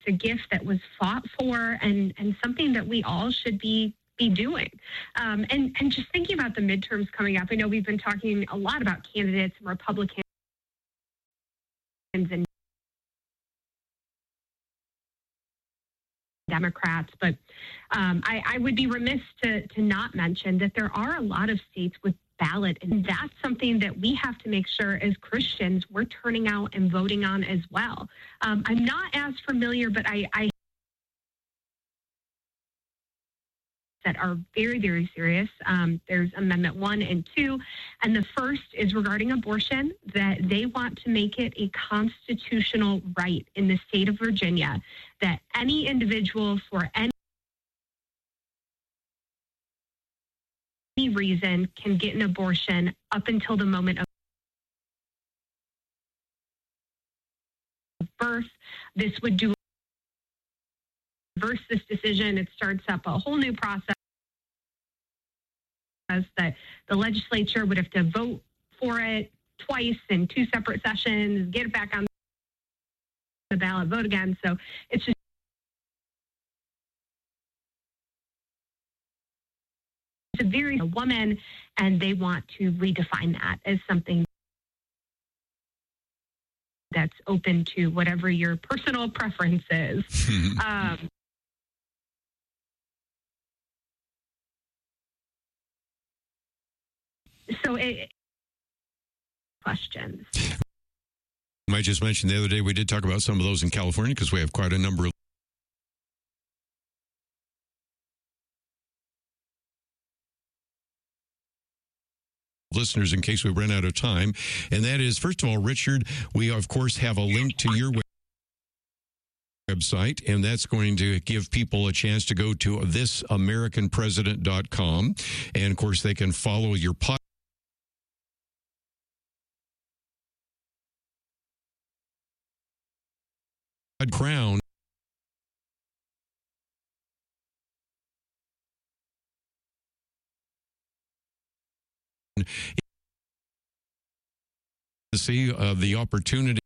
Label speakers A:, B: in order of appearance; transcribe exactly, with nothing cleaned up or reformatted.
A: a gift that was fought for and, and something that we all should be be doing. Um, and, and just thinking about the midterms coming up, I know we've been talking a lot about candidates and Republicans and Democrats, but um, I, I would be remiss to, to not mention that there are a lot of states with ballot, and that's something that we have to make sure as Christians we're turning out and voting on as well. Um, I'm not as familiar, but I, I that are very, very serious. Um, there's Amendment one and two, and the first is regarding abortion, that they want to make it a constitutional right in the state of Virginia, that any individual for any reason can get an abortion up until the moment of birth. This would do reverse this decision. It starts up a whole new process that the legislature would have to vote for it twice in two separate sessions, get it back on the ballot, vote again. So it's just it's a very a woman, and they want to redefine that as something that's open to whatever your personal preference is. um, so it questions.
B: I just mentioned the other day we did talk about some of those in California because we have quite a number of listeners in case we run out of time. And that is, first of all, Richard, we of course have a link to your website, and that's going to give people a chance to go to this american president dot com. And of course, they can follow your podcast. Crown see uh, the opportunity